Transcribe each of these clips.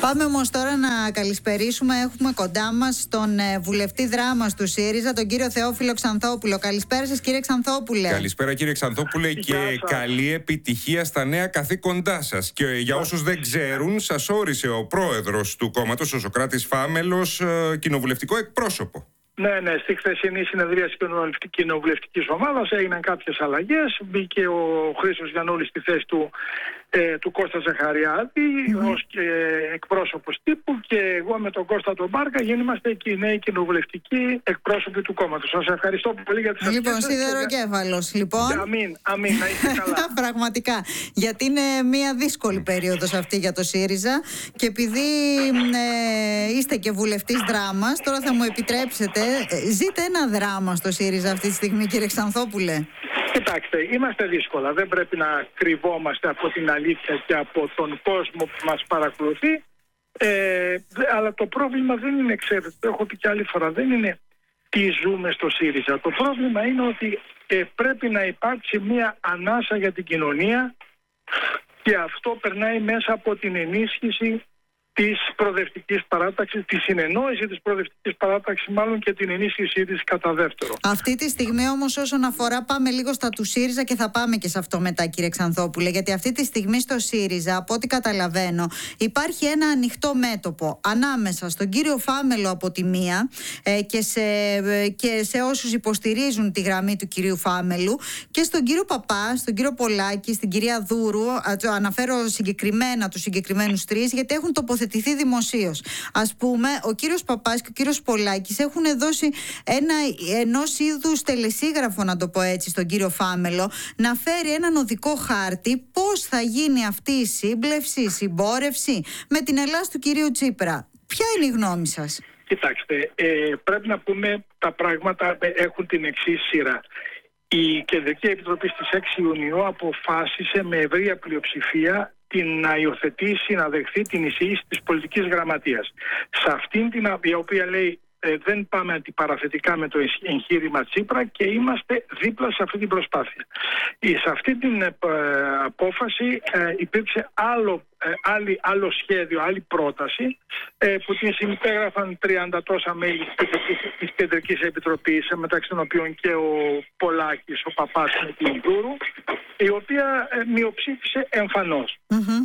Πάμε όμως τώρα να καλησπερίσουμε. Έχουμε κοντά μας τον βουλευτή Δράμας του ΣΥΡΙΖΑ, τον κύριο Θεόφιλο Ξανθόπουλο. Καλησπέρα σας, κύριε Ξανθόπουλε. Καλησπέρα, κύριε Ξανθόπουλε, και καλή επιτυχία στα νέα καθήκοντά σας. Και για όσους δεν ξέρουν, σας όρισε ο πρόεδρος του κόμματος, ο Σωκράτης Φάμελος, κοινοβουλευτικό εκπρόσωπο. Ναι, στη χθεσινή συνεδρίαση της κοινοβουλευτικής ομάδας έγιναν κάποιες αλλαγές. Μπήκε ο Χρήστος Γιαννούλης στη θέση του Κώστα Ζαχαριάδη ως εκπρόσωπος τύπου, και εγώ με τον Κώστα τον Μπάρκα γίνομαστε και οι νέοι κοινοβουλευτικοί εκπρόσωποι του κόμματος. Σας ευχαριστώ πολύ για τις Λοιπόν, σιδεροκέφαλος, λοιπόν. Αμήν, να είστε καλά. Πραγματικά, γιατί είναι μια δύσκολη περίοδος αυτή για το ΣΥΡΙΖΑ, και επειδή είστε και βουλευτής Δράμας, τώρα θα μου επιτρέψετε, ζείτε ένα δράμα στο ΣΥΡΙΖΑ αυτή τη στιγμή, κύριε Ξανθόπουλε. Κοιτάξτε, είμαστε δύσκολα. Δεν πρέπει να κρυβόμαστε από την αλήθεια και από τον κόσμο που μας παρακολουθεί. Αλλά το πρόβλημα δεν είναι, ξέρετε, το έχω πει και άλλη φορά, δεν είναι τι ζούμε στο ΣΥΡΙΖΑ. Το πρόβλημα είναι ότι πρέπει να υπάρξει μια ανάσα για την κοινωνία, και αυτό περνάει μέσα από την ενίσχυση της προοδευτικής παράταξης, τη συνεννόηση της προοδευτικής παράταξης, μάλλον, και την ενίσχυσή της κατά δεύτερο. Αυτή τη στιγμή όμως, όσον αφορά, πάμε λίγο στα του ΣΥΡΙΖΑ και θα πάμε και σε αυτό μετά, κύριε Ξανθόπουλε, γιατί αυτή τη στιγμή στο ΣΥΡΙΖΑ, από ό,τι καταλαβαίνω, υπάρχει ένα ανοιχτό μέτωπο ανάμεσα στον κύριο Φάμελο από τη μία και σε όσους υποστηρίζουν τη γραμμή του κυρίου Φάμελου, και στον κύριο Παπά, στον κύριο Πολάκη, στην κυρία Δούρου. Αναφέρω συγκεκριμένα τους συγκεκριμένους τρεις, γιατί έχουν τοποθετηθεί δημοσίως. Ας πούμε, ο κύριος Παπάς και ο κύριος Πολάκης έχουν δώσει ενός είδους τελεσίγραφο, να το πω έτσι, στον κύριο Φάμελο, να φέρει έναν οδικό χάρτη πώς θα γίνει αυτή η σύμπλευση, η συμπόρευση με την Ελλάς του κυρίου Τσίπρα. Ποια είναι η γνώμη σας? Κοιτάξτε, πρέπει να πούμε τα πράγματα έχουν την εξής σειρά. Η Κεντρική Επιτροπή στις 6 Ιουνίου αποφάσισε με ευρεία πλειοψηφία να υιοθετήσει, να δεχθεί την εισήγηση της πολιτικής γραμματείας. Σε αυτήν η οποία λέει δεν πάμε αντιπαραθετικά με το εγχείρημα Τσίπρα και είμαστε δίπλα σε αυτή την προσπάθεια. Σε αυτή την απόφαση υπήρξε άλλο σχέδιο, άλλη πρόταση που την συμπέγραφαν 30 τόσα μέλη της Κεντρικής Επιτροπής, μεταξύ των οποίων και ο Πολάκης, ο Παπάς με την Δούρου, η οποία μειοψήφισε εμφανώς.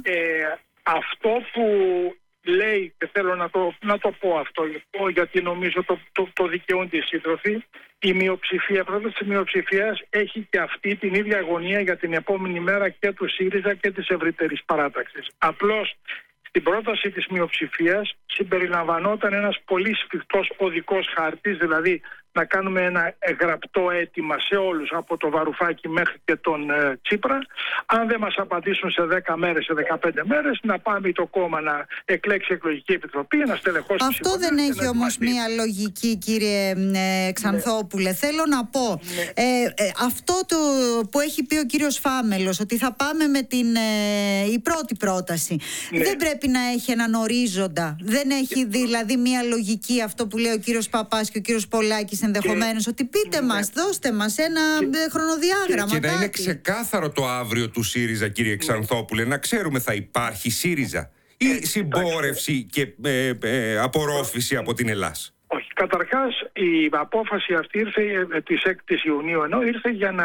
Αυτό που λέει, και θέλω να το πω αυτό, γιατί νομίζω το δικαιούνται οι σύντροφοι, η μειοψηφία, πρόταση της μειοψηφίας έχει και αυτή την ίδια αγωνία για την επόμενη μέρα και του ΣΥΡΙΖΑ και της ευρύτερης παράταξης. Απλώς στην πρόταση της μειοψηφίας συμπεριλαμβανόταν ένας πολύ σφιχτός οδικός χάρτης, δηλαδή να κάνουμε ένα γραπτό αίτημα σε όλους, από το Βαρουφάκη μέχρι και τον Τσίπρα. Αν δεν μας απαντήσουν σε 10 μέρες, σε 15 μέρες, να πάμε το κόμμα να εκλέξει εκλογική επιτροπή, να στελεχώσει. Αυτό δεν έχει όμως μία λογική, κύριε Ξανθόπουλε. Θέλω να πω, αυτό που έχει πει ο κύριος Φάμελος, ότι θα πάμε με η πρώτη πρόταση, δεν πρέπει να έχει έναν ορίζοντα? Δεν έχει δηλαδή μία λογική αυτό που λέει ο κύριος Παπάς και ο κύριος Πολάκης ενδεχομένως, ότι πείτε μας, δώστε μας ένα χρονοδιάγραμμα. Και να είναι ξεκάθαρο το αύριο του ΣΥΡΙΖΑ, κύριε Ξανθόπουλε, να ξέρουμε θα υπάρχει ΣΥΡΙΖΑ ή συμπόρευση και απορρόφηση από την Ελλάς? Όχι. Καταρχάς, η απόφαση αυτή ήρθε της 6ης Ιουνίου, ενώ ήρθε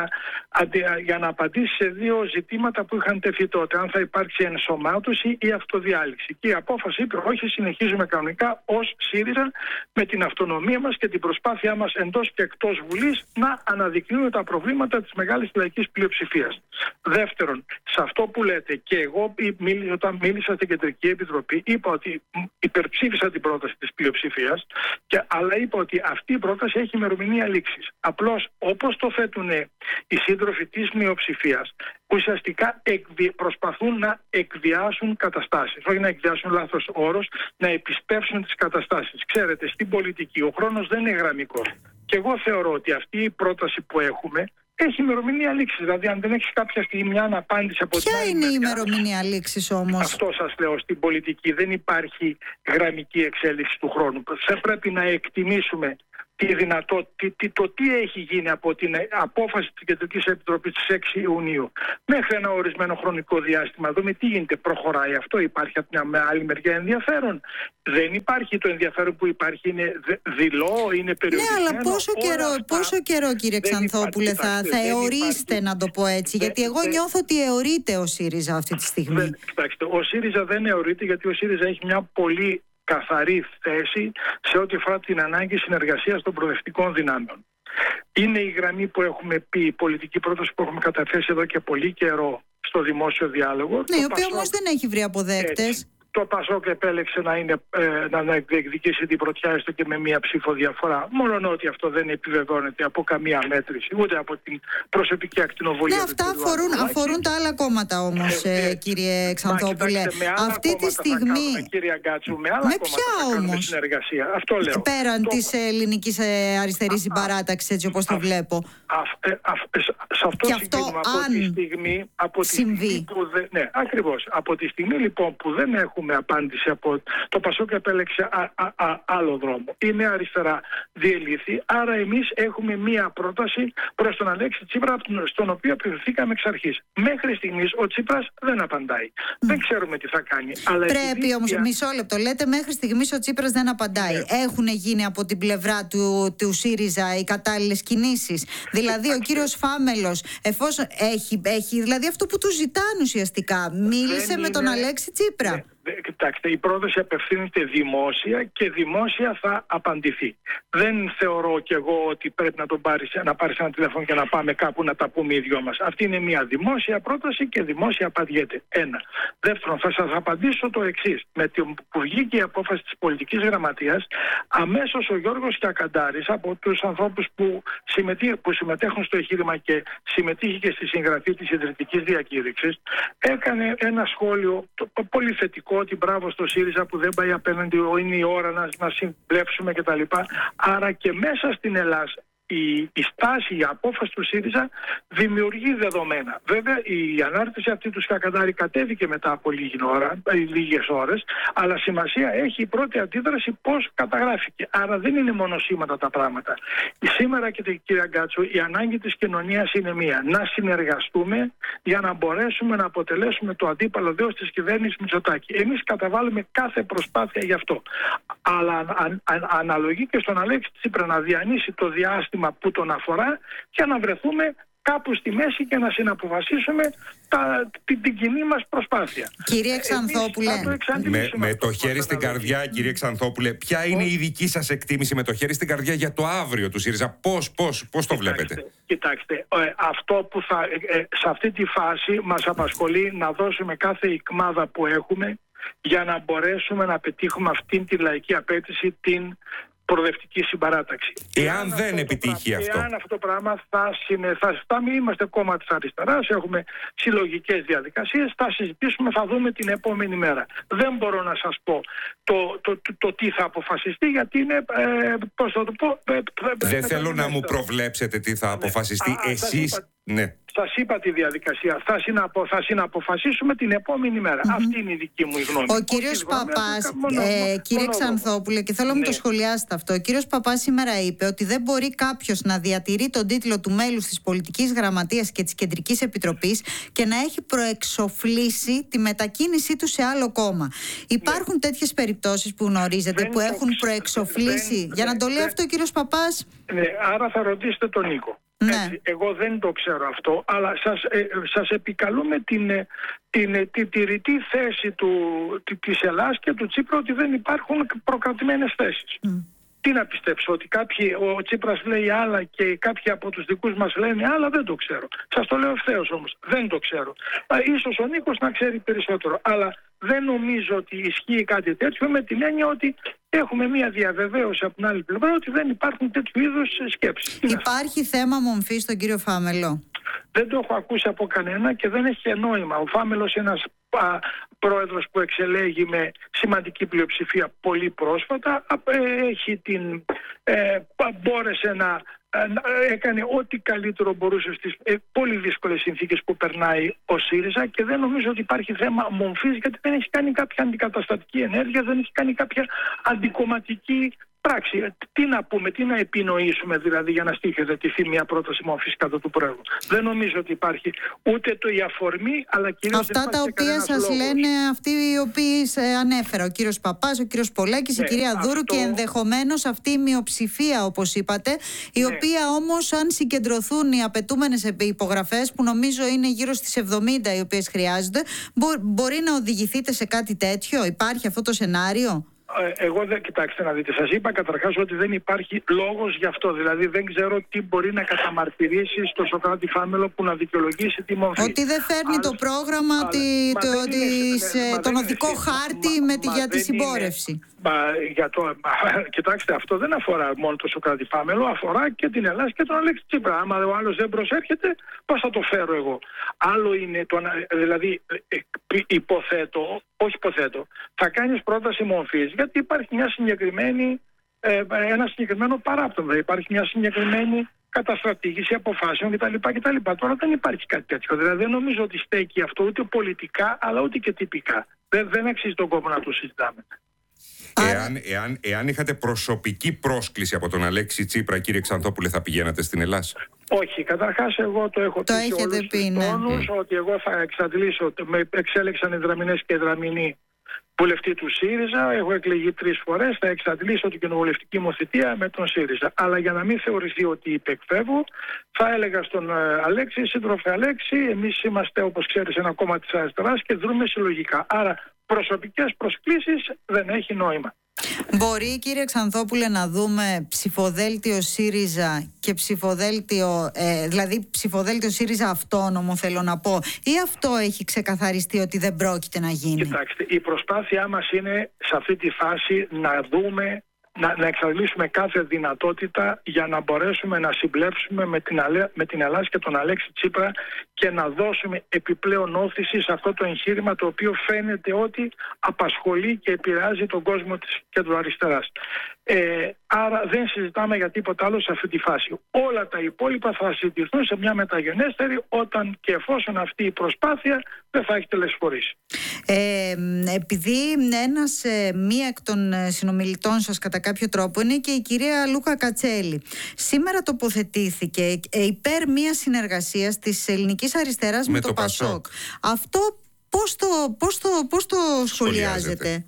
για να απαντήσει σε δύο ζητήματα που είχαν τεθεί τότε. Αν θα υπάρξει ενσωμάτωση ή αυτοδιάλυση. Και η απόφαση είπε, όχι, συνεχίζουμε κανονικά ως ΣΥΡΙΖΑ με την αυτονομία μας και την προσπάθειά μας εντός και εκτός Βουλής να αναδεικνύουμε τα προβλήματα της μεγάλης λαϊκής πλειοψηφίας. Δεύτερον, σε αυτό που λέτε, και εγώ όταν μίλησα στην Κεντρική Επιτροπή, είπα ότι υπερψήφισα την πρόταση της πλειοψηφίας, αλλά είπα ότι αυτή η πρόταση έχει ημερομηνία λήξης. Απλώς, όπως το θέτουν οι σύντροφοι της μειοψηφίας, ουσιαστικά προσπαθούν να εκβιάσουν καταστάσεις. Όχι να εκβιάσουν, λάθος όρος, να επισπεύσουν τις καταστάσεις. Ξέρετε, στην πολιτική ο χρόνος δεν είναι γραμμικός. Και εγώ θεωρώ ότι αυτή η πρόταση που έχουμε έχει ημερομηνία λήξης. Δηλαδή, αν δεν έχει κάποια στιγμή μια αναπάντηση από την άλλη. Ποια είναι η ημερομηνία λήξης όμως? Αυτό σας λέω. Στην πολιτική δεν υπάρχει γραμμική εξέλιξη του χρόνου. Θα πρέπει να εκτιμήσουμε τι έχει γίνει από την απόφαση της Κεντρικής Επιτροπής της 6 Ιουνίου μέχρι ένα ορισμένο χρονικό διάστημα. Δούμε τι γίνεται, προχωράει αυτό, υπάρχει από την άλλη μεριά ενδιαφέρον. Δεν υπάρχει το ενδιαφέρον που υπάρχει, είναι δειλό, είναι περιορισμένο. Ναι, αλλά πόσο καιρό κύριε Ξανθόπουλε θα αιωρείστε, να το πω έτσι, γιατί εγώ νιώθω ότι αιωρείται ο ΣΥΡΙΖΑ αυτή τη στιγμή. Κοιτάξτε, ο ΣΥΡΙΖΑ δεν αιωρείται, γιατί ο ΣΥΡΙΖΑ έχει μια πολύ καθαρή θέση σε ό,τι αφορά την ανάγκη συνεργασίας των προοδευτικών δυνάμεων. Είναι η γραμμή που έχουμε πει, η πολιτική πρόταση που έχουμε καταθέσει εδώ και πολύ καιρό στο δημόσιο διάλογο. Ναι, η οποία όμως δεν έχει βρει αποδέκτες. Το ΠΑΣΟΚ επέλεξε να διεκδικήσει την πρωτιά, έστω και με μία ψήφο διαφορά. Μόνο ότι αυτό δεν επιβεβαιώνεται από καμία μέτρηση, ούτε από την προσωπική ακτινοβολία. Ναι, αυτά αφορούν τα άλλα κόμματα όμως, κύριε Ξανθόπουλε. Αυτή τη στιγμή. Κύριε Γκάτσου, με άλλα κόμματα όμως συνεργασία. Αυτό λέω. Πέραν της ελληνικής αριστερής συμπαράταξης, έτσι όπως το βλέπω. Σε αυτό από τη στιγμή που δεν. Ναι, ακριβώς. Από τη στιγμή λοιπόν που δεν έχουμε απάντηση από το ΠΑΣΟΚ, επέλεξε άλλο δρόμο. Η Νέα Αριστερά διελήθη, άρα εμείς έχουμε μία πρόταση προς τον Αλέξη Τσίπρα, στον οποίο απευθυνθήκαμε εξ αρχής. Μέχρι στιγμής ο Τσίπρας δεν απαντάει. Δεν ξέρουμε τι θα κάνει. Αλλά πρέπει όμως, μισό λεπτό, λέτε μέχρι στιγμής ο Τσίπρας δεν απαντάει. Έχουν γίνει από την πλευρά του ΣΥΡΙΖΑ οι κατάλληλες κινήσεις? Δηλαδή ο κύριος Φάμελος, εφόσον έχει δηλαδή αυτό που του ζητάνε ουσιαστικά, μίλησε με τον Αλέξη Τσίπρα. Κοιτάξτε, η πρόταση απευθύνεται δημόσια και δημόσια θα απαντηθεί. Δεν θεωρώ κι εγώ ότι πρέπει να πάρεις ένα τηλέφωνο και να πάμε κάπου να τα πούμε οι δυο μας. Αυτή είναι μια δημόσια πρόταση και δημόσια απαντιέται. Ένα. Δεύτερον, θα σας απαντήσω το εξής. Με την που βγήκε η απόφαση της πολιτικής γραμματείας, αμέσως ο Γιώργος Κιακαντάρης, από τους ανθρώπους που συμμετέχουν στο εγχείρημα και συμμετείχε και στη συγγραφή της ιδρυτικής διακήρυξης, έκανε ένα σχόλιο πολύ θετικό, ότι μπράβο στο ΣΥΡΙΖΑ που δεν πάει απέναντι, είναι η ώρα να συμπλέψουμε κτλ. Άρα και μέσα στην Ελλάδα η στάση, η απόφαση του ΣΥΡΙΖΑ δημιουργεί δεδομένα. Βέβαια η ανάρτηση αυτή του Σκακαντάρη κατέβηκε μετά από λίγες ώρες, αλλά σημασία έχει η πρώτη αντίδραση πώς καταγράφηκε. Άρα δεν είναι μονοσήματα τα πράγματα. Σήμερα, κύριε Γκάτσου, η ανάγκη της κοινωνίας είναι μία. Να συνεργαστούμε για να μπορέσουμε να αποτελέσουμε το αντίπαλο δέος της κυβέρνησης Μητσοτάκη. Εμείς καταβάλουμε κάθε προσπάθεια γι' αυτό. Αλλά αναλογεί και στον Αλέξη Τσίπρα να διανύσει το διάστημα που τον αφορά και να βρεθούμε κάπου στη μέση και να συναποφασίσουμε την κοινή μας προσπάθεια. Κύριε Ξανθόπουλε, με το χέρι στην καρδιά, κύριε Ξανθόπουλε, ποια είναι η δική σας εκτίμηση με το χέρι στην καρδιά για το αύριο του ΣΥΡΙΖΑ? Πώς το βλέπετε? Κοιτάξτε, αυτό που σε αυτή τη φάση μας απασχολεί να δώσουμε κάθε ικμάδα που έχουμε για να μπορέσουμε να πετύχουμε αυτήν τη λαϊκή απέτηση, την προοδευτική συμπαράταξη. Εάν δεν επιτύχει αυτό. Εάν αυτό το πράγμα θα μην είμαστε κόμμα της αριστεράς, έχουμε συλλογικές διαδικασίες, θα συζητήσουμε, θα δούμε την επόμενη μέρα. Δεν μπορώ να σας πω το τι θα αποφασιστεί, γιατί είναι, πώς θα το πω... Δεν θέλω να μου προβλέψετε τι θα αποφασιστεί. Εσείς... Ναι. Σας είπα τη διαδικασία. Θα συναποφασίσουμε την επόμενη μέρα. Αυτή είναι η δική μου γνώμη. Ο κύριος Παπάς, κύριε Ξανθόπουλε, και θέλω να μου το σχολιάσετε αυτό. Ο κύριος Παπάς σήμερα είπε ότι δεν μπορεί κάποιος να διατηρεί τον τίτλο του μέλους της Πολιτικής Γραμματείας και της Κεντρικής Επιτροπής και να έχει προεξοφλήσει τη μετακίνησή του σε άλλο κόμμα. Υπάρχουν τέτοιες περιπτώσεις που γνωρίζετε, που έχουν προεξοφλήσει? Για να το λέει αυτό ο κύριος Παπάς. Ναι, άρα θα ρωτήσετε τον Νίκο. Ναι. Έτσι, εγώ δεν το ξέρω αυτό, αλλά σας επικαλούμε τη ρητή θέση της Ελλάδας και του Τσίπρα, ότι δεν υπάρχουν προκρατημένες θέσεις. Τι να πιστέψω, ότι ο Τσίπρας λέει άλλα και κάποιοι από τους δικούς μας λένε άλλα? Δεν το ξέρω. Σας το λέω ευθέως όμως. Δεν το ξέρω. Ίσως ο Νίκος να ξέρει περισσότερο. Αλλά δεν νομίζω ότι ισχύει κάτι τέτοιο, με την έννοια ότι έχουμε μία διαβεβαίωση από την άλλη πλευρά ότι δεν υπάρχουν τέτοιου είδους σκέψεις. Υπάρχει θέμα μομφής στον κύριο Φάμελο? Δεν το έχω ακούσει από κανένα και δεν έχει νόημα. Ο Φάμελος είναι ένας πρόεδρος που εξελέγει με σημαντική πλειοψηφία πολύ πρόσφατα. Μπόρεσε να έκανε ό,τι καλύτερο μπορούσε στις πολύ δύσκολες συνθήκες που περνάει ο ΣΥΡΙΖΑ, και δεν νομίζω ότι υπάρχει θέμα μομφής, γιατί δεν έχει κάνει κάποια αντικαταστατική ενέργεια, δεν έχει κάνει κάποια αντικομματική πράξη. Τι να πούμε, τι να επινοήσουμε δηλαδή για να στοιχειοθετηθεί μια πρόταση μορφής κατά του Πρόεδρου. Δεν νομίζω ότι υπάρχει ούτε η αφορμή, αλλά κυρίως αυτά τα οποία σας λένε αυτοί οι οποίοι ανέφερα, ο κύριος Παπάς, ο κύριος Πολέκης, η κυρία Δούρου και ενδεχομένως αυτή η μειοψηφία, όπως είπατε, η οποία όμως, αν συγκεντρωθούν οι απαιτούμενες υπογραφές, που νομίζω είναι γύρω στις 70 οι οποίες χρειάζονται, μπορεί να οδηγηθείτε σε κάτι τέτοιο? Υπάρχει αυτό το σενάριο? Εγώ δεν, κοιτάξτε να δείτε, σας είπα καταρχάς ότι δεν υπάρχει λόγος γι' αυτό. Δηλαδή δεν ξέρω τι μπορεί να καταμαρτυρήσει στο Σωκράτη Φάμελο που να δικαιολογήσει τη μορφή. Ότι δεν φέρνει το πρόγραμμα, τον οδικό χάρτη για τη συμπόρευση. Κοιτάξτε, αυτό δεν αφορά μόνο το Σωκράτη Φάμελο, αφορά και την Ελλάδα και τον Αλέξη Τσίπρα. Άμα ο άλλος δεν προσέρχεται, πώς θα το φέρω εγώ? Άλλο είναι, δηλαδή υποθέτω, θα κάνεις πρόταση μορφής γιατί υπάρχει ένα συγκεκριμένο παράπτωμα, υπάρχει μια συγκεκριμένη καταστρατήγηση αποφάσεων κτλ. Τώρα δεν υπάρχει κάτι τέτοιο. Δηλαδή δεν νομίζω ότι στέκει αυτό ούτε πολιτικά αλλά ούτε και τυπικά. Δεν αξίζει τον κόπο να το συζητάμε. Εάν είχατε προσωπική πρόσκληση από τον Αλέξη Τσίπρα, κύριε Ξανθόπουλε, θα πηγαίνατε στην Ελλάδα? Όχι, καταρχάς εγώ το έχω πει σε όλους τους τόνους, ότι εγώ θα εξαντλήσω, με εξέλεξαν οι Δραμηνές και οι Δραμηνοί βουλευτή του ΣΥΡΙΖΑ, έχω εκλεγεί 3 φορές, θα εξαντλήσω την κοινοβουλευτική μου θητεία με τον ΣΥΡΙΖΑ. Αλλά για να μην θεωρηθεί ότι υπεκφεύγω, θα έλεγα στον Αλέξη, σύντροφε Αλέξη, εμείς είμαστε, όπως ξέρεις, ένα κόμμα της αριστεράς και δρούμε συλλογικά. Άρα προσωπικές προσκλήσεις δεν έχει νόημα. Μπορεί, κύριε Ξανθόπουλε, να δούμε ψηφοδέλτιο ΣΥΡΙΖΑ και ψηφοδέλτιο, δηλαδή ψηφοδέλτιο ΣΥΡΙΖΑ αυτόνομο, θέλω να πω, ή αυτό έχει ξεκαθαριστεί ότι δεν πρόκειται να γίνει? Κοιτάξτε, η προσπάθειά μας είναι σε αυτή τη φάση να δούμε, να εξαντλήσουμε κάθε δυνατότητα για να μπορέσουμε να συμπλέψουμε με την Ελλάδα και τον Αλέξη Τσίπρα και να δώσουμε επιπλέον όθηση σε αυτό το εγχείρημα το οποίο φαίνεται ότι απασχολεί και επηρεάζει τον κόσμο της κεντροαριστεράς. Άρα δεν συζητάμε για τίποτα άλλο σε αυτή τη φάση. Όλα τα υπόλοιπα θα συζητηθούν σε μια μεταγενέστερη, όταν και εφόσον αυτή η προσπάθεια δεν θα έχει τελεσφορήσει. Επειδή μία εκ των συνομιλητών σας κατά κάποιο τρόπο είναι και η κυρία Λούκα Κατσέλη, σήμερα τοποθετήθηκε υπέρ μια συνεργασίας της ελληνικής αριστεράς με το ΠΑΣΟΚ. Αυτό πώς το σχολιάζετε?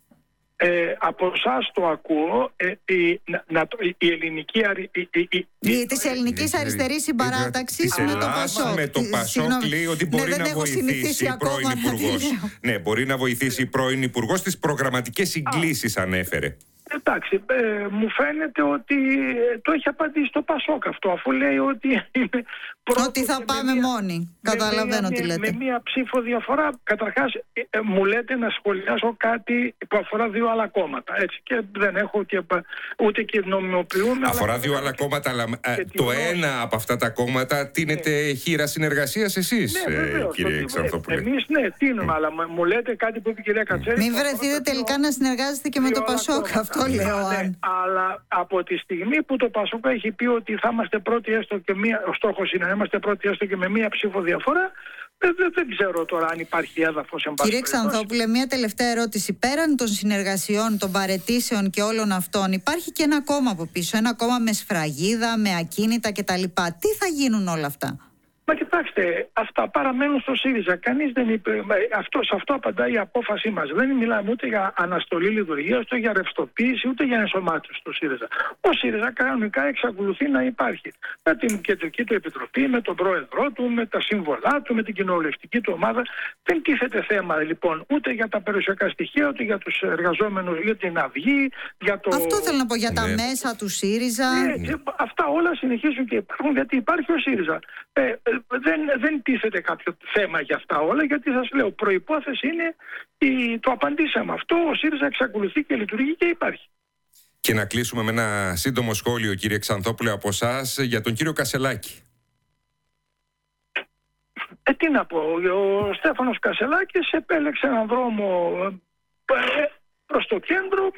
Από εσάς το ακούω, η ελληνική της ελληνικής αριστερής συμπαράταξης με το ΠΑΣΟΚ. Με το ΠΑΣΟΚ λέει ότι μπορεί να βοηθήσει η πρώην υπουργός. Ναι, μπορεί να βοηθήσει η πρώην υπουργός. Τις προγραμματικές συγκλήσεις ανέφερε. Εντάξει, μου φαίνεται ότι το έχει απαντήσει το ΠΑΣΟΚ αυτό, αφού λέει ότι είναι ότι θα πάμε μόνοι. Καταλαβαίνω τι λέτε. Με μία ψήφο διαφορά. Καταρχάς, μου λέτε να σχολιάσω κάτι που αφορά 2 άλλα κόμματα. Έτσι, και δεν έχω ούτε και νομιμοποιούμε. Αφορά 2 άλλα κόμματα, αλλά το ένα από αυτά τα κόμματα τίνεται χείρα συνεργασίας εσείς, κύριε Ξανθόπουλε. Εμείς τίνουμε, αλλά μου λέτε κάτι που είπε η κυρία Κατσέλη. Μην βρεθείτε τελικά να συνεργάζεστε και με το ΠΑΣΟΚ. Αυτό λέω. Αλλά από τη στιγμή που το ΠΑΣΟΚ έχει πει ότι θα είμαστε πρώτοι, έστω και ο στόχος είναι να είμαστε πρώτοι έστω και με μία ψήφο διαφορά, δεν ξέρω τώρα αν υπάρχει έδαφος εν πάση. Κύριε Ξανθόπουλε, μία τελευταία ερώτηση. Πέραν των συνεργασιών, των παραιτήσεων και όλων αυτών, υπάρχει και ένα κόμμα από πίσω. Ένα κόμμα με σφραγίδα, με ακίνητα κτλ. Τι θα γίνουν όλα αυτά? Μα κοιτάξτε, αυτά παραμένουν στο ΣΥΡΙΖΑ. Κανείς δεν είπε. Σε αυτό απαντάει η απόφασή μας. Δεν μιλάμε ούτε για αναστολή λειτουργίας, ούτε για ρευστοποίηση, ούτε για ενσωμάτωση στο ΣΥΡΙΖΑ. Ο ΣΥΡΙΖΑ κανονικά εξακολουθεί να υπάρχει. Με την κεντρική του επιτροπή, με τον πρόεδρό του, με τα σύμβολά του, με την κοινοβουλευτική του ομάδα. Δεν τίθεται θέμα λοιπόν ούτε για τα περιουσιακά στοιχεία, ούτε για τους εργαζόμενους, για την Αυγή. Αυτό θέλω να πω, για τα μέσα του ΣΥΡΙΖΑ. Αυτά όλα συνεχίζουν και υπάρχουν γιατί υπάρχει ο ΣΥΡΙΖΑ. Δεν τίθεται κάποιο θέμα για αυτά όλα, γιατί σας λέω, προϋπόθεση είναι το απαντήσαμε αυτό, ο ΣΥΡΙΖΑ εξακολουθεί και λειτουργεί και υπάρχει. Και να κλείσουμε με ένα σύντομο σχόλιο, κύριε Ξανθόπουλε, από εσάς για τον κύριο Κασελάκη. Τι να πω, ο Στέφανος Κασελάκης επέλεξε έναν δρόμο προς το κέντρο,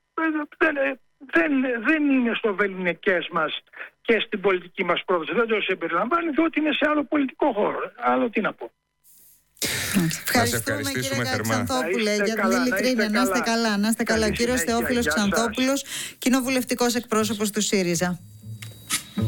δεν είναι στο βεληνικές μας και στην πολιτική μας πρόταση. Δεν το συμπεριλαμβάνει, διότι είναι σε άλλο πολιτικό χώρο. Άλλο τι να πω. Ευχαριστούμε κύριε Ξανθόπουλε για την ειλικρίνεια. Να είστε καλά. Ο κύριος Θεόφιλος Ξανθόπουλος, κοινοβουλευτικός εκπρόσωπος του ΣΥΡΙΖΑ.